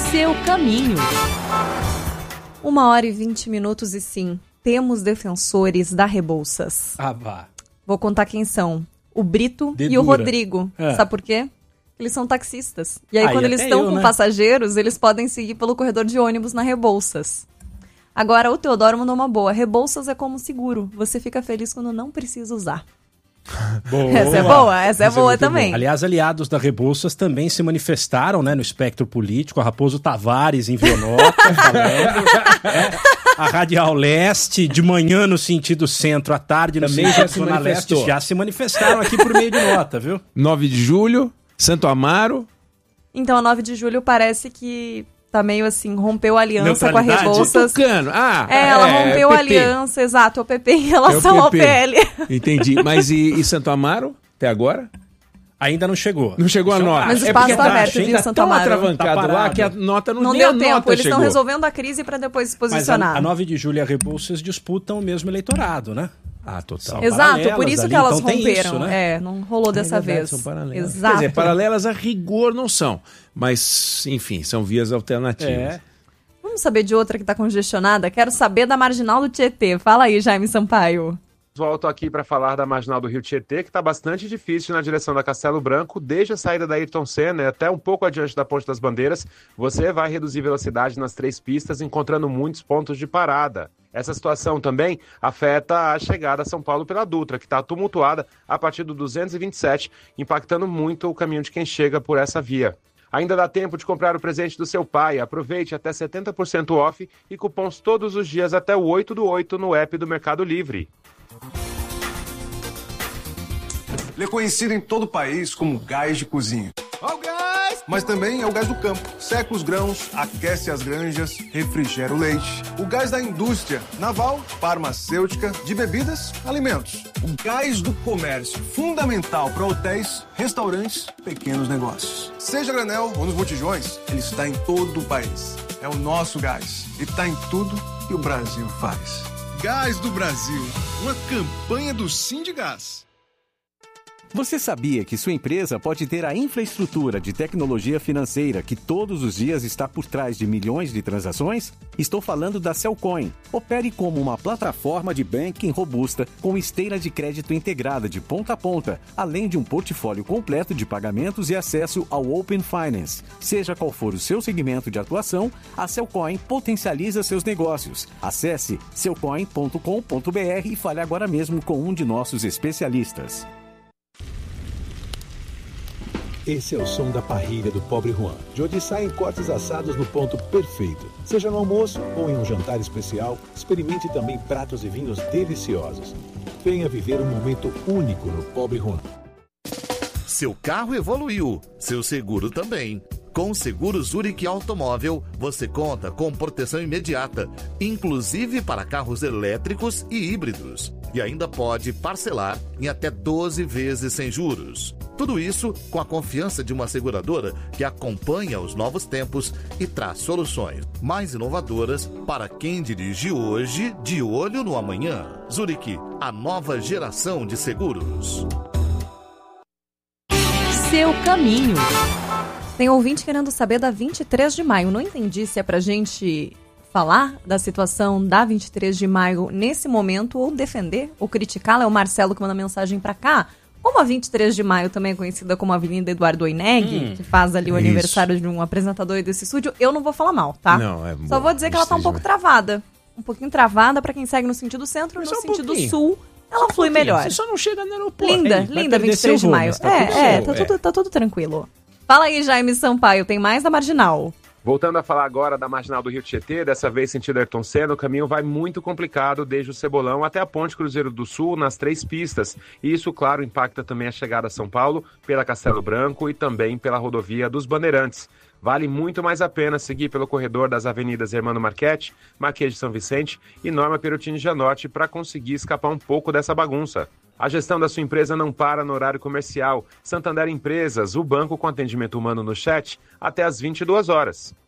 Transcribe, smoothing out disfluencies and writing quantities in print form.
Seu caminho. 1h20 e sim, temos defensores da Rebouças. Ah, vá. Vou contar quem são. O Brito e o Rodrigo. Sabe por quê? Eles são taxistas. E aí, quando eles estão com passageiros, eles podem seguir pelo corredor de ônibus na Rebouças. Agora, o Teodoro mandou uma boa. Rebouças é como seguro. Você fica feliz quando não precisa usar. Boa. Essa é boa, essa é boa também. Boa. Aliás, aliados da Rebouças também se manifestaram, né, no espectro político. A Raposo Tavares enviou nota falando. A Radial Leste, de manhã no sentido centro, à tarde no também sentido já se Zona Leste. manifestou. Já se manifestaram aqui por meio de nota, viu? 9 de julho, Santo Amaro. Então, a 9 de julho parece que tá meio assim, rompeu a aliança com a Rebouças. Tucano. Ela rompeu a aliança, exato, o PP em relação ao PL. Entendi. Mas e Santo Amaro, até agora? Ainda não chegou. Não chegou a nota. Mas o espaço tá aberto, viu, Santo Amaro? Tá tão atravancado lá que a nota não deu nem tempo. A nota Eles estão chegou. resolvendo a crise para depois se posicionar. Mas a 9 de julho e a Rebouças disputam o mesmo eleitorado, né? Ah, total. Exato, por isso ali, que elas então romperam. Isso, né? Não rolou dessa verdade, vez. São paralelas. Exato. Quer dizer, paralelas a rigor não são. Mas, enfim, são vias alternativas. Vamos saber de outra que está congestionada? Quero saber da Marginal do Tietê. Fala aí, Jaime Sampaio. Volto aqui para falar da Marginal do Rio Tietê, que está bastante difícil na direção da Castelo Branco, desde a saída da Ayrton Senna até um pouco adiante da Ponte das Bandeiras. Você vai reduzir velocidade nas 3 pistas, encontrando muitos pontos de parada. Essa situação também afeta a chegada a São Paulo pela Dutra, que está tumultuada a partir do 227, impactando muito o caminho de quem chega por essa via. Ainda dá tempo de comprar o presente do seu pai. Aproveite até 70% off e cupons todos os dias até o 8/8 no app do Mercado Livre. Ele é conhecido em todo o país como gás de cozinha. Mas também é o gás do campo. Seca os grãos, aquece as granjas, refrigera o leite. O gás da indústria naval, farmacêutica, de bebidas, alimentos. O gás do comércio, fundamental para hotéis, restaurantes, pequenos negócios. Seja granel ou nos botijões, ele está em todo o país. É o nosso gás e está em tudo que o Brasil faz. Gás do Brasil, uma campanha do Sindigás. Você sabia que sua empresa pode ter a infraestrutura de tecnologia financeira que todos os dias está por trás de milhões de transações? Estou falando da Cellcoin. Opere como uma plataforma de banking robusta com esteira de crédito integrada de ponta a ponta, além de um portfólio completo de pagamentos e acesso ao Open Finance. Seja qual for o seu segmento de atuação, a Cellcoin potencializa seus negócios. Acesse cellcoin.com.br e fale agora mesmo com um de nossos especialistas. Esse é o som da parrilha do Pobre Juan, de onde saem cortes assados no ponto perfeito. Seja no almoço ou em um jantar especial, experimente também pratos e vinhos deliciosos. Venha viver um momento único no Pobre Juan. Seu carro evoluiu, seu seguro também. Com o Seguro Zurich Automóvel, você conta com proteção imediata, inclusive para carros elétricos e híbridos. E ainda pode parcelar em até 12 vezes sem juros. Tudo isso com a confiança de uma seguradora que acompanha os novos tempos e traz soluções mais inovadoras para quem dirige hoje, de olho no amanhã. Zurich, a nova geração de seguros. Seu caminho. Tem ouvinte querendo saber da 23 de maio. Não entendi se é pra gente falar da situação da 23 de maio nesse momento ou defender ou criticá-la. É o Marcelo que manda mensagem pra cá. Como a 23 de maio também é conhecida como Avenida Eduardo Oineg, que faz ali o aniversário de um apresentador desse estúdio, eu não vou falar mal, tá? Não, é Só vou dizer que ela tá um pouco travada. Um pouquinho travada pra quem segue no sentido centro, no sentido sul. Ela flui melhor. Você só não chega no aeroporto. Linda 23 de maio. Tá tudo tranquilo. Fala aí, Jaime Sampaio, tem mais da Marginal. Voltando a falar agora da Marginal do Rio Tietê, dessa vez sentido Ayrton Senna, o caminho vai muito complicado desde o Cebolão até a Ponte Cruzeiro do Sul, nas 3 pistas. E isso, claro, impacta também a chegada a São Paulo, pela Castelo Branco e também pela rodovia dos Bandeirantes. Vale muito mais a pena seguir pelo corredor das avenidas Hermano Marchetti, Marquês de São Vicente e Norma Perotini Janotti para conseguir escapar um pouco dessa bagunça. A gestão da sua empresa não para no horário comercial. Santander Empresas, o banco com atendimento humano no chat, até às 22 horas.